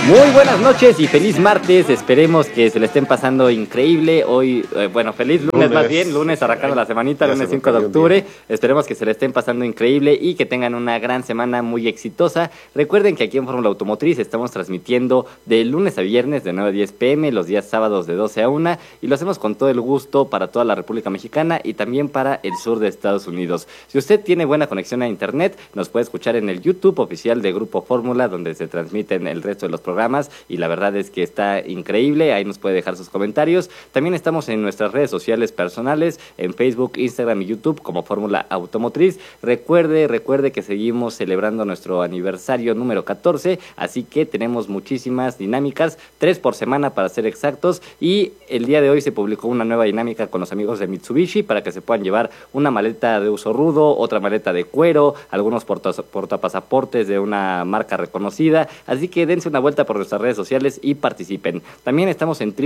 Muy buenas noches y feliz martes, esperemos que se le estén pasando increíble hoy, feliz lunes más bien, lunes arrancando la semanita, lunes 5 de octubre, esperemos que se le estén pasando increíble y que tengan una gran semana muy exitosa. Recuerden que aquí en Fórmula Automotriz estamos transmitiendo de lunes a viernes de 9 a 10 pm, los días sábados de 12 a 1 y lo hacemos con todo el gusto para toda la República Mexicana y también para el sur de Estados Unidos. Si usted tiene buena conexión a internet, nos puede escuchar en el YouTube oficial de Grupo Fórmula, donde se transmiten el resto de los programas y la verdad es que está increíble, ahí nos puede dejar sus comentarios. También estamos en nuestras redes sociales personales, en Facebook, Instagram y YouTube como Fórmula Automotriz. Recuerde que seguimos celebrando nuestro aniversario número 14, así que tenemos muchísimas dinámicas, 3 por semana para ser exactos, y el día de hoy se publicó una nueva dinámica con los amigos de Mitsubishi para que se puedan llevar una maleta de uso rudo, otra maleta de cuero, algunos portapasaportes de una marca reconocida, así que dense una vuelta por nuestras redes sociales y participen. También estamos en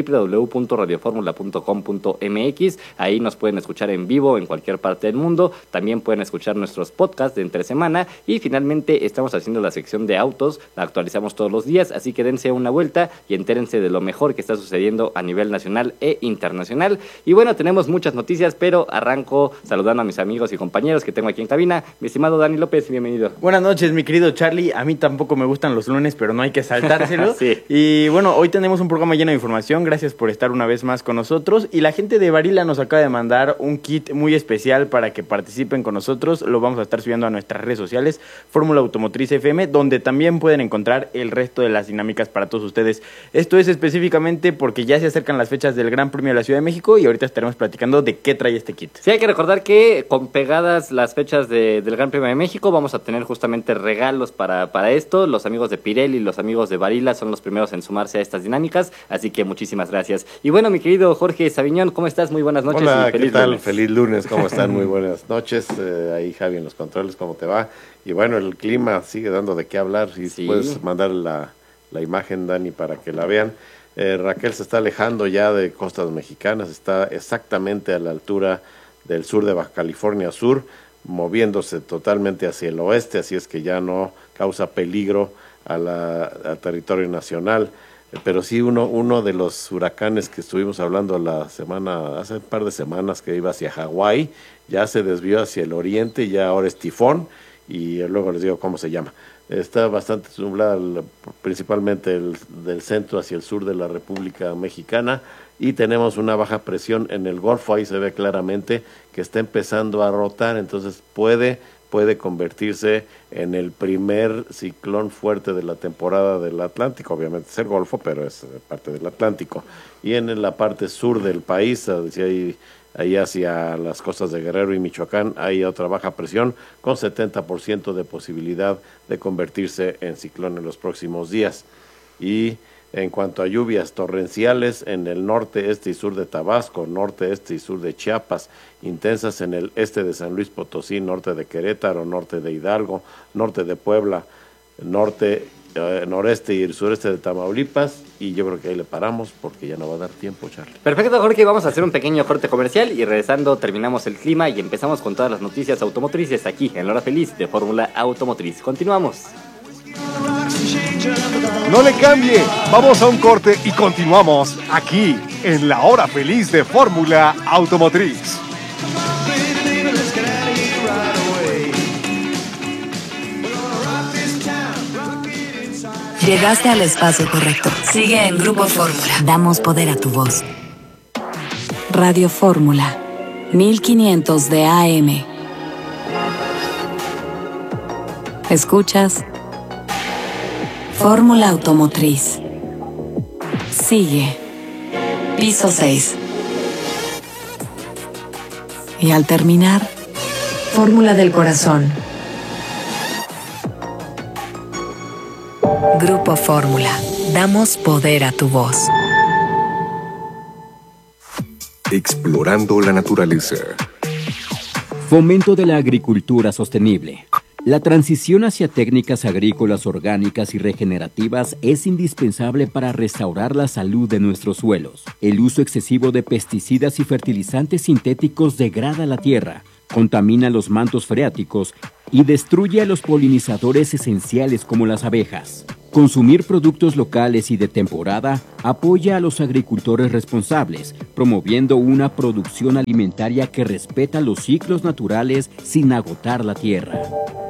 www.radioformula.com.mx, ahí nos pueden escuchar en vivo en cualquier parte del mundo, también pueden escuchar nuestros podcasts de entre semana y finalmente estamos haciendo la sección de autos, la actualizamos todos los días, así que dense una vuelta y entérense de lo mejor que está sucediendo a nivel nacional e internacional. Y bueno, tenemos muchas noticias, pero arranco saludando a mis amigos y compañeros que tengo aquí en cabina. Mi estimado Dani López, bienvenido. Buenas noches, mi querido Charlie. A mí tampoco me gustan los lunes, pero no hay que saltárselo. Sí. Y bueno, hoy tenemos un programa lleno de información. Gracias por estar una vez más con nosotros. Y la gente de Varila nos acaba de mandar un kit muy especial para que participen con nosotros. Lo vamos a estar subiendo a nuestras redes sociales, Fórmula Automotriz FM, donde también pueden encontrar el resto de las dinámicas para todos ustedes. Esto es específicamente porque ya se acercan las fechas del Gran Premio de la Ciudad de México y ahorita estaremos platicando de qué trae este kit. Sí, hay que recordar que con pegadas las fechas del Gran Premio de México vamos a tener justamente regalos para esto. Los amigos de Pirelli y los amigos de Varila son los primeros en sumarse a estas dinámicas, así que muchísimas gracias. Y bueno, mi querido Jorge Sabiñón, ¿cómo estás? Muy buenas noches. Hola, y feliz ¿qué tal? lunes. Feliz lunes, ¿cómo están? Muy buenas noches. Ahí Javi en los controles, ¿cómo te va? Y bueno, el clima sigue dando de qué hablar. Si sí. Puedes mandar la imagen, Dani, para que la vean. Raquel se está alejando ya de costas mexicanas, está exactamente a la altura del sur de Baja California Sur, moviéndose totalmente hacia el oeste, así es que ya no causa peligro al territorio nacional. Pero sí, uno de los huracanes que estuvimos hablando hace un par de semanas, que iba hacia Hawái, ya se desvió hacia el oriente, ya ahora es tifón, y luego les digo cómo se llama. Está bastante nublada, principalmente del centro hacia el sur de la República Mexicana, y tenemos una baja presión en el Golfo, ahí se ve claramente que está empezando a rotar, entonces puede convertirse en el primer ciclón fuerte de la temporada del Atlántico. Obviamente es el Golfo, pero es parte del Atlántico. Y en la parte sur del país, ahí hacia las costas de Guerrero y Michoacán, hay otra baja presión con 70% de posibilidad de convertirse en ciclón en los próximos días. Y en cuanto a lluvias torrenciales en el norte, este y sur de Tabasco, norte, este y sur de Chiapas, intensas en el este de San Luis Potosí, norte de Querétaro, norte de Hidalgo, norte de Puebla, noreste y el sureste de Tamaulipas, y yo creo que ahí le paramos porque ya no va a dar tiempo, Charlie. Perfecto, Jorge, vamos a hacer un pequeño corte comercial y regresando terminamos el clima y empezamos con todas las noticias automotrices aquí en La Hora Feliz de Fórmula Automotriz. Continuamos. No le cambie, vamos a un corte y continuamos aquí en La Hora Feliz de Fórmula Automotriz. Llegaste al espacio correcto. Sigue en Grupo Fórmula. Damos poder a tu voz. Radio Fórmula, 1500 de AM. ¿Escuchas? Fórmula Automotriz. Sigue. Piso 6. Y al terminar, Fórmula del Corazón. Grupo Fórmula. Damos poder a tu voz. Explorando la naturaleza. Fomento de la agricultura sostenible. La transición hacia técnicas agrícolas orgánicas y regenerativas es indispensable para restaurar la salud de nuestros suelos. El uso excesivo de pesticidas y fertilizantes sintéticos degrada la tierra, contamina los mantos freáticos y destruye a los polinizadores esenciales como las abejas. Consumir productos locales y de temporada apoya a los agricultores responsables, promoviendo una producción alimentaria que respeta los ciclos naturales sin agotar la tierra.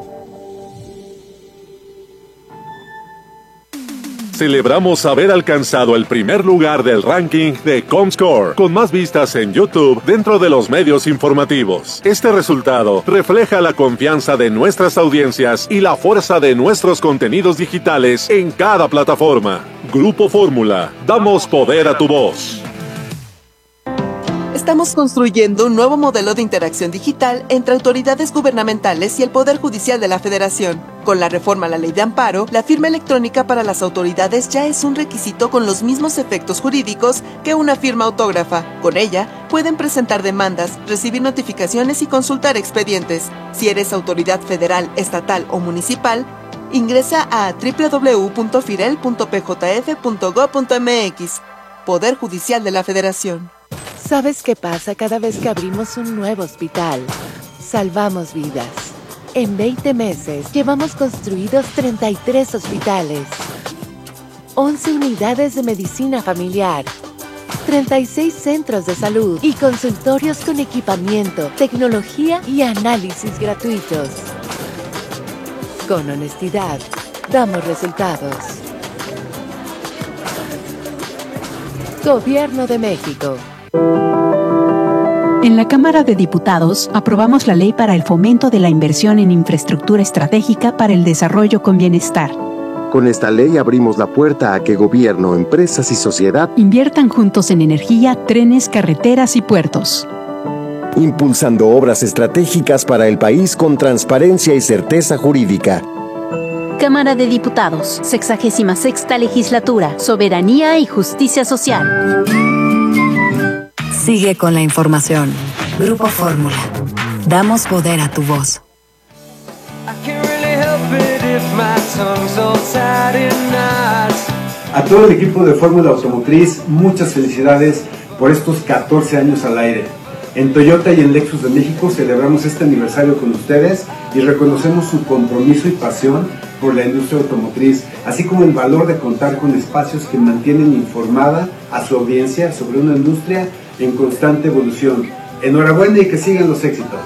Celebramos haber alcanzado el primer lugar del ranking de Comscore, con más vistas en YouTube dentro de los medios informativos. Este resultado refleja la confianza de nuestras audiencias y la fuerza de nuestros contenidos digitales en cada plataforma. Grupo Fórmula, damos poder a tu voz. Estamos construyendo un nuevo modelo de interacción digital entre autoridades gubernamentales y el Poder Judicial de la Federación. Con la reforma a la Ley de Amparo, la firma electrónica para las autoridades ya es un requisito con los mismos efectos jurídicos que una firma autógrafa. Con ella, pueden presentar demandas, recibir notificaciones y consultar expedientes. Si eres autoridad federal, estatal o municipal, ingresa a www.firel.pjf.gov.mx. Poder Judicial de la Federación. ¿Sabes qué pasa cada vez que abrimos un nuevo hospital? Salvamos vidas. En 20 meses llevamos construidos 33 hospitales, 11 unidades de medicina familiar, 36 centros de salud y consultorios con equipamiento, tecnología y análisis gratuitos. Con honestidad, damos resultados. Gobierno de México. En la Cámara de Diputados aprobamos la Ley para el Fomento de la Inversión en Infraestructura Estratégica para el Desarrollo con Bienestar. Con esta ley abrimos la puerta a que gobierno, empresas y sociedad inviertan juntos en energía, trenes, carreteras y puertos. Impulsando obras estratégicas para el país con transparencia y certeza jurídica. Cámara de Diputados, 66ª Legislatura, Soberanía y Justicia Social. Sigue con la información. Grupo Fórmula. Damos poder a tu voz. A todo el equipo de Fórmula Automotriz, muchas felicidades por estos 14 años al aire. En Toyota y en Lexus de México celebramos este aniversario con ustedes y reconocemos su compromiso y pasión por la industria automotriz, así como el valor de contar con espacios que mantienen informada a su audiencia sobre una industria en constante evolución. Enhorabuena y que sigan los éxitos.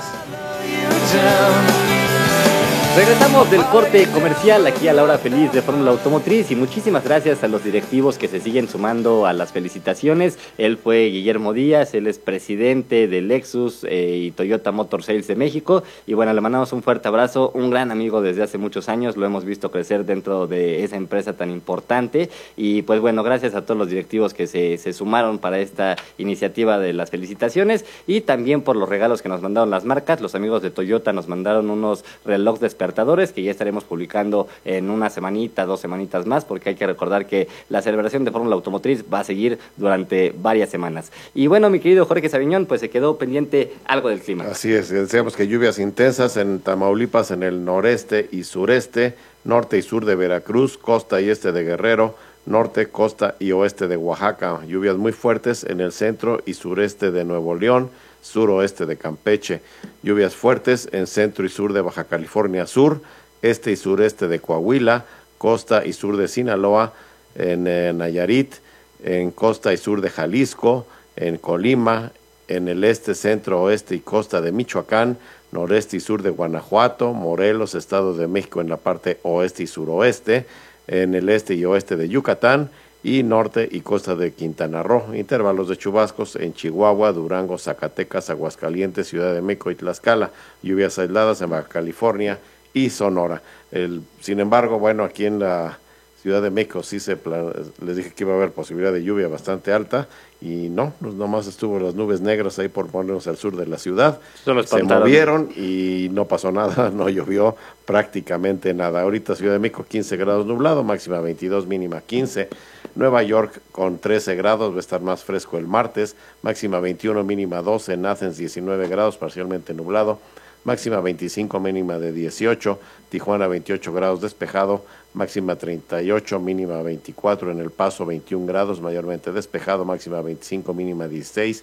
Regresamos del corte comercial aquí a la hora feliz de Fórmula Automotriz y muchísimas gracias a los directivos que se siguen sumando a las felicitaciones. Él fue Guillermo Díaz, él es presidente de Lexus y Toyota Motor Sales de México y bueno, le mandamos un fuerte abrazo, un gran amigo desde hace muchos años, lo hemos visto crecer dentro de esa empresa tan importante y pues bueno, gracias a todos los directivos que se sumaron para esta iniciativa de las felicitaciones y también por los regalos que nos mandaron las marcas. Los amigos de Toyota nos mandaron unos relojes despertadores que ya estaremos publicando en una semanita, 2 semanitas más, porque hay que recordar que la celebración de Fórmula Automotriz va a seguir durante varias semanas. Y bueno, mi querido Jorge Sabiñón, pues se quedó pendiente algo del clima. Así es, decíamos que lluvias intensas en Tamaulipas, en el noreste y sureste, norte y sur de Veracruz, costa y este de Guerrero, norte, costa y oeste de Oaxaca, lluvias muy fuertes en el centro y sureste de Nuevo León, suroeste de Campeche, lluvias fuertes en centro y sur de Baja California Sur, este y sureste de Coahuila, costa y sur de Sinaloa, en Nayarit, en costa y sur de Jalisco, en Colima, en el este, centro, oeste y costa de Michoacán, noreste y sur de Guanajuato, Morelos, Estado de México en la parte oeste y suroeste, en el este y oeste de Yucatán, y norte y costa de Quintana Roo, intervalos de chubascos en Chihuahua, Durango, Zacatecas, Aguascalientes, Ciudad de México y Tlaxcala, lluvias aisladas en Baja California y Sonora. Sin embargo, bueno, aquí en la Ciudad de México sí les dije que iba a haber posibilidad de lluvia bastante alta y no, nomás estuvo las nubes negras ahí por ponernos al sur de la ciudad, se movieron y no pasó nada, no llovió prácticamente nada. Ahorita Ciudad de México 15 grados nublado, máxima 22, mínima 15. Nueva York con 13 grados, va a estar más fresco el martes, máxima 21, mínima 12, en Athens 19 grados, parcialmente nublado, máxima 25, mínima de 18, Tijuana 28 grados despejado, máxima 38, mínima 24, en El Paso 21 grados, mayormente despejado, máxima 25, mínima 16,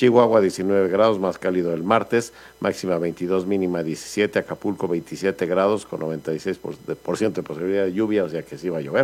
Chihuahua 19 grados, más cálido el martes, máxima 22, mínima 17, Acapulco 27 grados con 96% de posibilidad de lluvia, o sea que sí va a llover,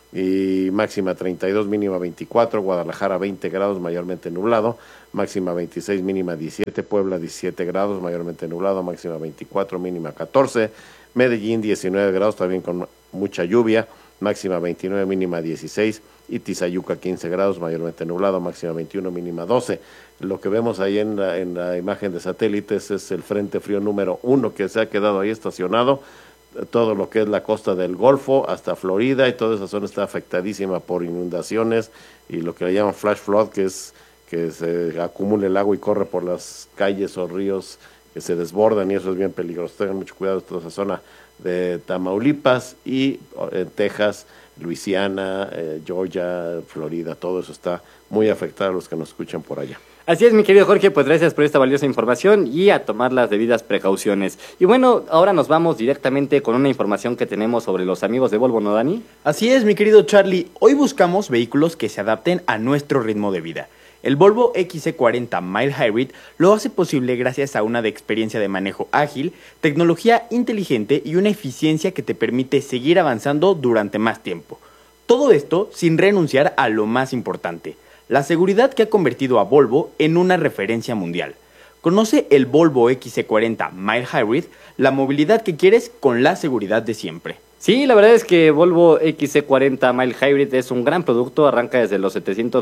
y máxima 32, mínima 24, Guadalajara 20 grados, mayormente nublado, máxima 26, mínima 17, Puebla 17 grados, mayormente nublado, máxima 24, mínima 14, Medellín 19 grados, también con mucha lluvia, máxima 29, mínima 16, y Tizayuca 15 grados, mayormente nublado, máxima 21, mínima 12. Lo que vemos ahí en la imagen de satélites es el Frente Frío número 1 que se ha quedado ahí estacionado. Todo lo que es la costa del Golfo hasta Florida y toda esa zona está afectadísima por inundaciones y lo que le llaman flash flood, que es que se acumula el agua y corre por las calles o ríos que se desbordan, y eso es bien peligroso. Tengan mucho cuidado en toda esa zona de Tamaulipas y en Texas, Luisiana, Georgia, Florida, todo eso está muy afectado a los que nos escuchan por allá. Así es, mi querido Jorge, pues gracias por esta valiosa información y a tomar las debidas precauciones. Y bueno, ahora nos vamos directamente con una información que tenemos sobre los amigos de Volvo, ¿no, Dani? Así es, mi querido Charlie. Hoy buscamos vehículos que se adapten a nuestro ritmo de vida. El Volvo XC40 Mild Hybrid lo hace posible gracias a una experiencia de manejo ágil, tecnología inteligente y una eficiencia que te permite seguir avanzando durante más tiempo. Todo esto sin renunciar a lo más importante, la seguridad que ha convertido a Volvo en una referencia mundial. Conoce el Volvo XC40 Mild Hybrid, la movilidad que quieres con la seguridad de siempre. Sí, la verdad es que Volvo XC40 Mild Hybrid es un gran producto, arranca desde los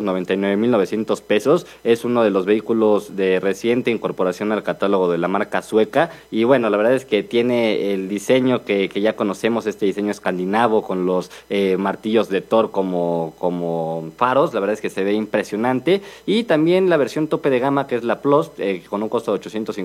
799,900 pesos, es uno de los vehículos de reciente incorporación al catálogo de la marca sueca, y bueno, la verdad es que tiene el diseño que ya conocemos, este diseño escandinavo con los martillos de Thor como faros, la verdad es que se ve impresionante, y también la versión tope de gama que es la Plus, con un costo de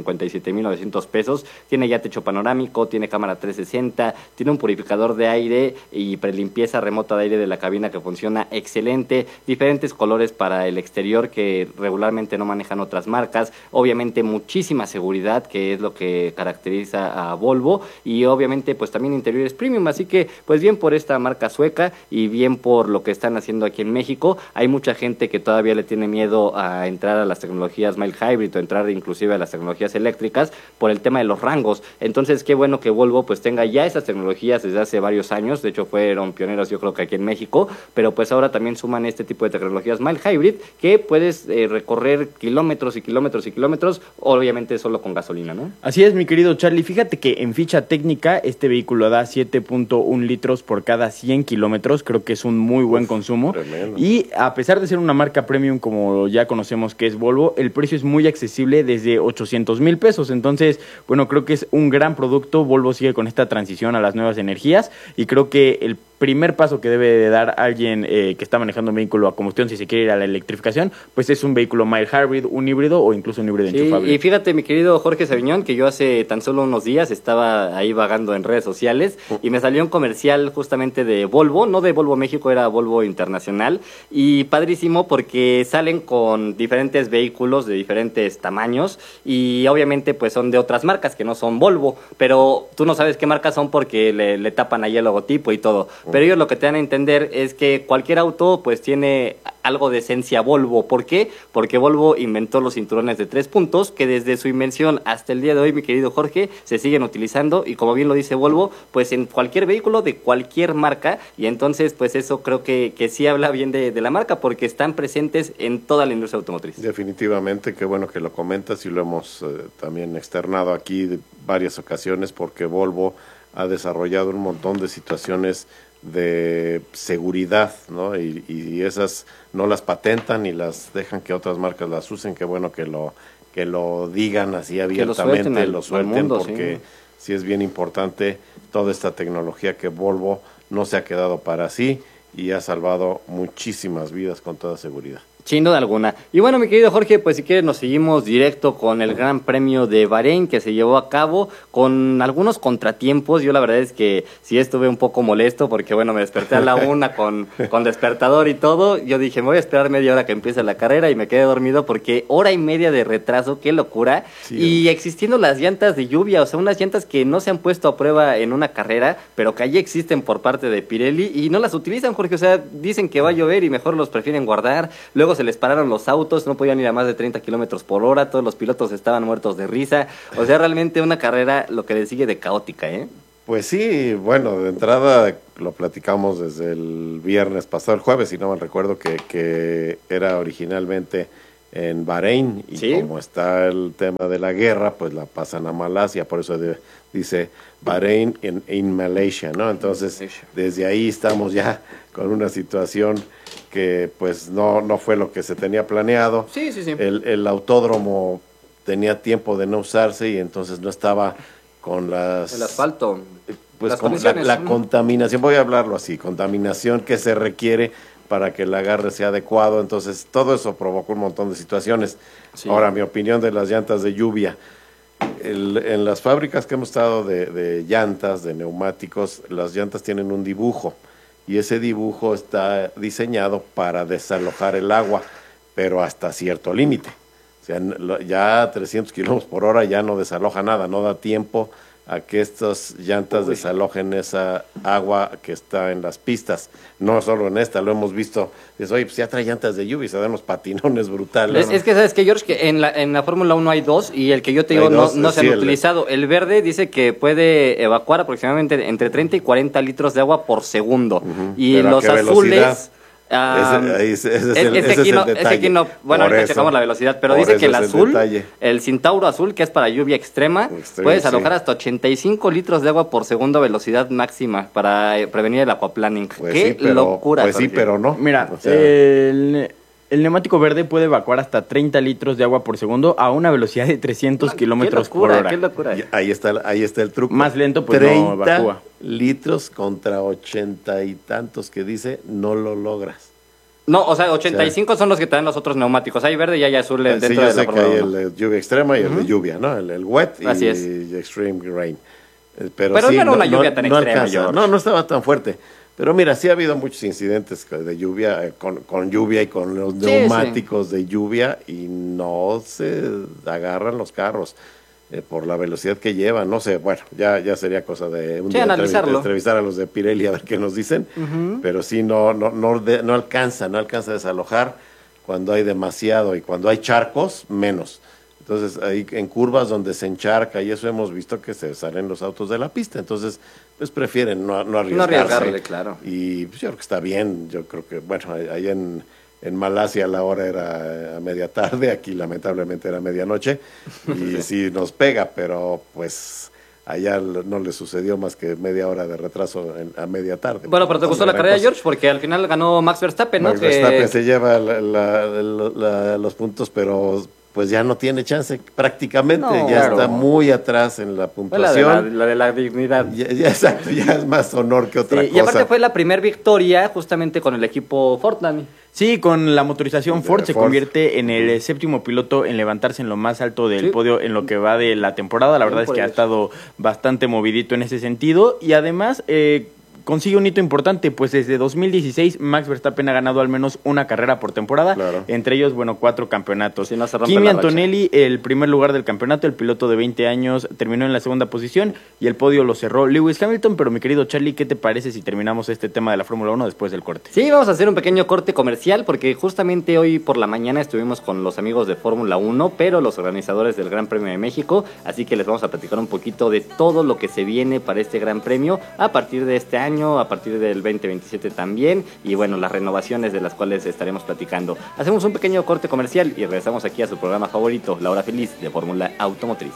857,900 pesos, tiene ya techo panorámico, tiene cámara 360, tiene un purificador de aire y prelimpieza remota de aire de la cabina que funciona excelente, diferentes colores para el exterior que regularmente no manejan otras marcas, obviamente muchísima seguridad que es lo que caracteriza a Volvo, y obviamente pues también interiores premium, así que pues bien por esta marca sueca y bien por lo que están haciendo aquí en México. Hay mucha gente que todavía le tiene miedo a entrar a las tecnologías mild hybrid o entrar inclusive a las tecnologías eléctricas por el tema de los rangos, entonces qué bueno que Volvo pues tenga ya esas tecnologías desde hace varios años, de hecho fueron pioneros yo creo que aquí en México, pero pues ahora también suman este tipo de tecnologías mild hybrid que puedes recorrer kilómetros y kilómetros y kilómetros, obviamente solo con gasolina, ¿no? Así es, mi querido Charlie, fíjate que en ficha técnica este vehículo da 7.1 litros por cada 100 kilómetros, creo que es un muy buen consumo. Tremendo. Y a pesar de ser una marca premium como ya conocemos que es Volvo, el precio es muy accesible desde 800,000 pesos, entonces bueno, creo que es un gran producto. Volvo sigue con esta transición a las nuevas energías y creo que el primer paso que debe de dar alguien que está manejando un vehículo a combustión, si se quiere ir a la electrificación, pues es un vehículo mild hybrid, un híbrido o incluso un híbrido enchufable. Y fíjate, mi querido Jorge Sabiñón, que yo hace tan solo unos días estaba ahí vagando en redes sociales y me salió un comercial justamente de Volvo, no de Volvo México, era Volvo Internacional, y padrísimo porque salen con diferentes vehículos de diferentes tamaños y obviamente pues son de otras marcas que no son Volvo, pero tú no sabes qué marcas son porque le tapan ahí el logotipo y todo. Pero ellos lo que te dan a entender es que cualquier auto pues tiene algo de esencia Volvo. ¿Por qué? Porque Volvo inventó los cinturones de 3 puntos que desde su invención hasta el día de hoy, mi querido Jorge, se siguen utilizando y como bien lo dice Volvo, pues en cualquier vehículo de cualquier marca, y entonces pues eso creo que sí habla bien de la marca porque están presentes en toda la industria automotriz. Definitivamente, qué bueno que lo comentas y lo hemos también externado aquí de varias ocasiones porque Volvo ha desarrollado un montón de situaciones de seguridad, ¿no? Y esas no las patentan y las dejan que otras marcas las usen. Qué bueno que lo digan así abiertamente, lo suelten porque sí es bien importante toda esta tecnología que Volvo no se ha quedado para sí y ha salvado muchísimas vidas con toda seguridad. Sin duda alguna. Y bueno, mi querido Jorge, pues si quieres nos seguimos directo con el Gran Premio de Bahrein que se llevó a cabo con algunos contratiempos. Yo la verdad es que sí estuve un poco molesto porque bueno, me desperté a la 1 con despertador y todo. Yo dije, me voy a esperar media hora que empiece la carrera y me quedé dormido porque hora y media de retraso, qué locura. Sí, y existiendo las llantas de lluvia, o sea, unas llantas que no se han puesto a prueba en una carrera, pero que allí existen por parte de Pirelli y no las utilizan, Jorge. O sea, dicen que va a llover y mejor los prefieren guardar. Luego se se les pararon los autos, no podían ir a más de 30 kilómetros por hora, todos los pilotos estaban muertos de risa. O sea, realmente una carrera, lo que le sigue, de caótica, ¿eh? Pues sí, bueno, de entrada lo platicamos desde el viernes pasado, el jueves, si no mal recuerdo, que era originalmente en Bahrein, y ¿sí? Como está el tema de la guerra, pues la pasan a Malasia, por eso dice Bahrein in Malaysia, ¿no? Entonces, desde ahí estamos ya con una situación que pues no fue lo que se tenía planeado. Sí. El autódromo tenía tiempo de no usarse y entonces no estaba con el asfalto, pues con la contaminación, voy a hablarlo así, contaminación que se requiere para que el agarre sea adecuado. Entonces todo eso provocó un montón de situaciones. Sí. Ahora, mi opinión de las llantas de lluvia, en las fábricas que hemos estado de llantas, de neumáticos, las llantas tienen un dibujo y ese dibujo está diseñado para desalojar el agua, pero hasta cierto límite. O sea, ya 300 kilómetros por hora ya no desaloja nada, no da tiempo a que estas llantas desalojen esa agua que está en las pistas. No solo en esta, lo hemos visto. Dices, oye, pues ya trae llantas de lluvia y se dan unos patinones brutales. Es que, ¿sabes qué, George? Que en la Fórmula 1 hay dos, y el que yo te digo no se han utilizado. El verde dice que puede evacuar aproximadamente entre 30 y 40 litros de agua por segundo. Y los azules... ese es el detalle. Bueno, ahorita checamos la velocidad, pero dice que el azul, el Centauro azul, que es para lluvia extrema, puede desalojar hasta 85 litros de agua por segundo a velocidad máxima para prevenir el aquaplaning. Pues ¡Qué locura! Pues sí, pero no. Mira, o sea, el neumático verde puede evacuar hasta 30 litros de agua por segundo a una velocidad de 300 kilómetros por hora. ¡Qué locura! Ahí está el truco. Más lento, pues 30 no evacúa. litros contra 80 y tantos que dice, no lo logras. No, o sea, 85 son los que te dan los otros neumáticos. Hay verde y hay azul dentro de la Fórmula 1. Sí, yo sé que hay el de lluvia extrema y el de lluvia, ¿no? El wet y extreme rain. Pero sí, no era una lluvia tan extrema. No estaba tan fuerte. Pero mira, sí ha habido muchos incidentes de lluvia, con lluvia y con los neumáticos de lluvia, y no se agarran los carros por la velocidad que llevan. No sé, bueno, ya sería cosa de un día entrevistar a los de Pirelli a ver qué nos dicen, pero sí no alcanza a desalojar cuando hay demasiado, y cuando hay charcos, menos. Entonces, ahí en curvas donde se encharca y eso, hemos visto que se salen los autos de la pista. Entonces, pues prefieren no arriesgarse. No arriesgarle, claro. Y pues, yo creo que está bien. Yo creo que, bueno, ahí en Malasia la hora era a media tarde, aquí lamentablemente era medianoche, y sí nos pega, pero pues allá no le sucedió más que media hora de retraso a media tarde. Bueno, pero ¿te gustó la carrera, George? Porque al final ganó Max Verstappen, ¿no? Max Verstappen se lleva los puntos, pero pues ya no tiene chance prácticamente, está muy atrás en la puntuación. La de la dignidad. Exacto, ya es más honor que otra cosa. Y aparte fue la primera victoria justamente con el equipo Ford, Dani. Sí, con la motorización Ford se convierte en el séptimo piloto en levantarse en lo más alto del podio en lo que va de la temporada. La verdad es que ha estado bastante movidito en ese sentido, y además consigue un hito importante, pues desde 2016 Max Verstappen ha ganado al menos una carrera por temporada, entre ellos, 4 campeonatos. Si no se Kimi Antonelli, el primer lugar del campeonato, el piloto de 20 años, terminó en la segunda posición, y el podio lo cerró Lewis Hamilton. Pero mi querido Charlie, ¿qué te parece si terminamos este tema de la Fórmula 1 después del corte? Sí, vamos a hacer un pequeño corte comercial, porque justamente hoy por la mañana estuvimos con los amigos de Fórmula 1, pero los organizadores del Gran Premio de México, así que les vamos a platicar un poquito de todo lo que se viene para este Gran Premio a partir de este año, a partir del 2027 también, y bueno, las renovaciones de las cuales estaremos platicando. Hacemos un pequeño corte comercial y regresamos aquí a su programa favorito, La Hora Feliz de Fórmula Automotriz.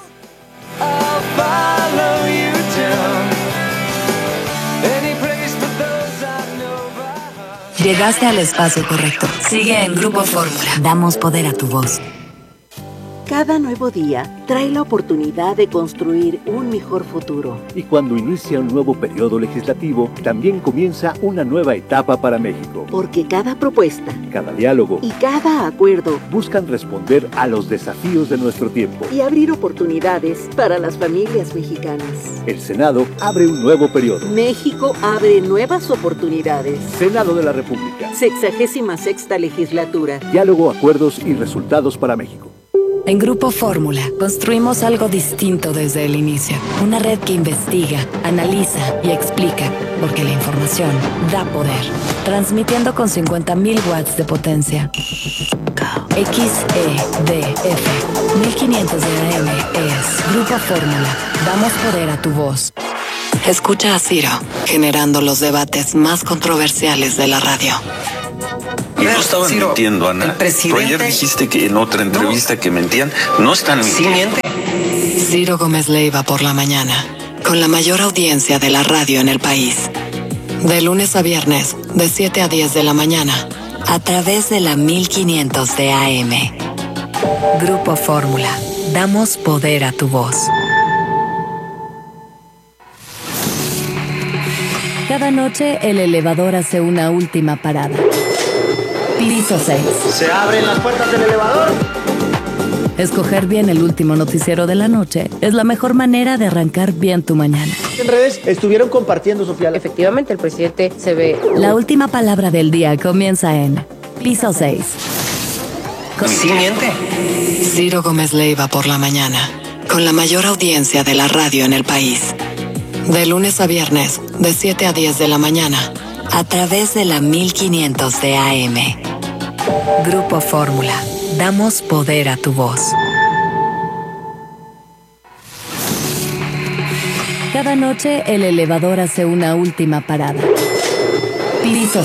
Llegaste al espacio correcto. Sigue en Grupo Fórmula. Damos poder a tu voz. Cada nuevo día trae la oportunidad de construir un mejor futuro. Y cuando inicia un nuevo periodo legislativo, también comienza una nueva etapa para México. Porque cada propuesta, cada diálogo y cada acuerdo buscan responder a los desafíos de nuestro tiempo y abrir oportunidades para las familias mexicanas. El Senado abre un nuevo periodo. México abre nuevas oportunidades. Senado de la República. 66ª legislatura. Diálogo, acuerdos y resultados para México. En Grupo Fórmula construimos algo distinto desde el inicio. Una red que investiga, analiza y explica, porque la información da poder. Transmitiendo con 50.000 watts de potencia. XEDF 1500 de AM es Grupo Fórmula. Damos poder a tu voz. Escucha a Ciro, generando los debates más controversiales de la radio. Y no estaban mintiendo, Ana. Pero ayer dijiste que en otra entrevista que mentían. No están mintiendo. Ciro Gómez Leiva por la mañana, con la mayor audiencia de la radio en el país. De lunes a viernes, de 7 a 10 de la mañana, a través de la 1500 de AM. Grupo Fórmula. Damos poder a tu voz. Cada noche el elevador hace una última parada. Piso 6. ¿Se abren las puertas del elevador? Escoger bien el último noticiero de la noche es la mejor manera de arrancar bien tu mañana. En redes estuvieron compartiendo, Sofía. Efectivamente, el presidente se ve... La última palabra del día comienza en Piso 6. ¿Sí miente? Ciro Gómez Leiva por la mañana, con la mayor audiencia de la radio en el país. De lunes a viernes, de 7 a 10 de la mañana, a través de la 1500 de AM. Grupo Fórmula. Damos poder a tu voz. Cada noche el elevador hace una última parada. Piso